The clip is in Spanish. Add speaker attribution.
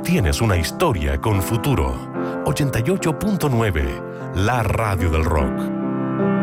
Speaker 1: tienes una historia con futuro. 88.9, la radio del rock.